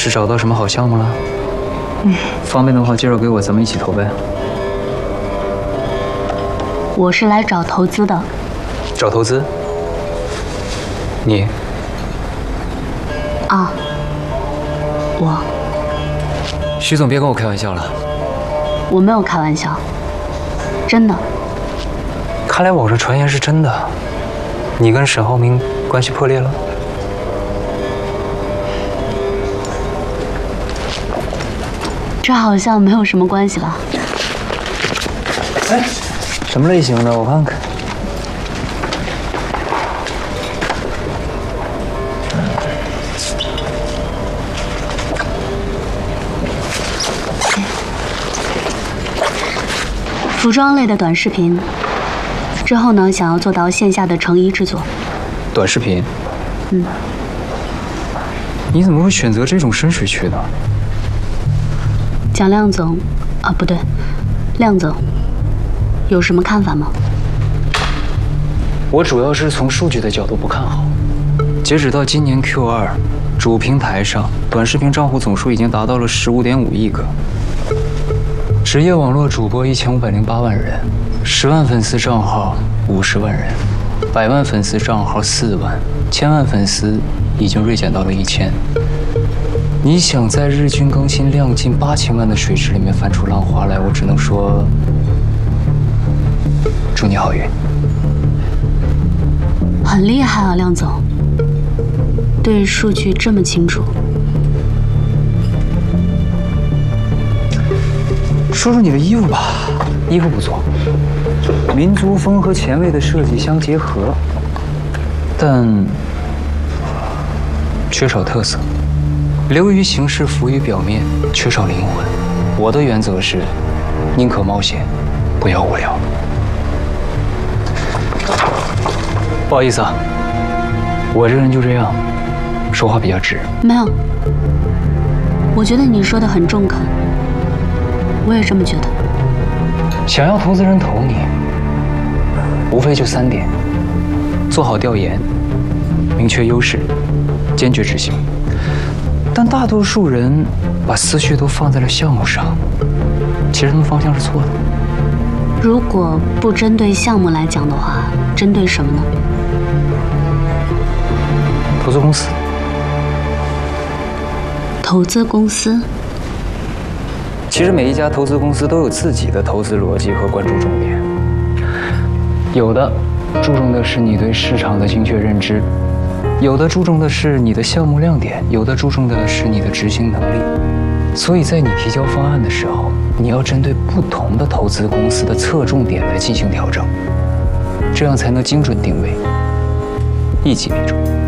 是找到什么好项目了？方便的话介绍给我，咱们一起投呗。 我是来找投资的。 找投资？你？ 啊，我。 徐总，别跟我开玩笑了。 我没有开玩笑，真的。 看来网上传言是真的，你跟沈浩明关系破裂了？ 这好像没有什么关系吧？ 哎，什么类型的？我看看。 服装类的短视频，之后呢，想要做到线下的成衣制作。 短视频？你怎么会选择这种深水区呢？ 蒋亮总，啊不对，亮总，有什么看法吗？ 我主要是从数据的角度不看好。截止到今年 Q2，主平台上短视频账户总数已经达到了15.5亿个。职业网络主播1508万人，10万粉丝账号50万人，100万粉丝账号4万，1000万粉丝已经锐减到了1000。你想在日均更新量近8000万的水池里面翻出浪花来，我只能说，祝你好运。 很厉害啊，亮总，对数据这么清楚。 说说你的衣服吧，衣服不错，民族风和前卫的设计相结合，但缺少特色，流于形式，浮于表面，缺少灵魂。我的原则是，宁可冒险，不要无聊。不好意思啊，我这个人就这样，说话比较直。 没有，我觉得你说的很中肯。我也这么觉得。 想要投资人投你，无非就3点：做好调研，明确优势，坚决执行。但大多数人把思绪都放在了项目上，其实他们方向是错的。 如果不针对项目来讲的话，针对什么呢？ 投资公司。 投资公司。 其实每一家投资公司都有自己的投资逻辑和关注重点，有的注重的是你对市场的精确认知，有的注重的是你的项目亮点，有的注重的是你的执行能力。所以在你提交方案的时候，你要针对不同的投资公司的侧重点来进行调整，这样才能精准定位，一击必中。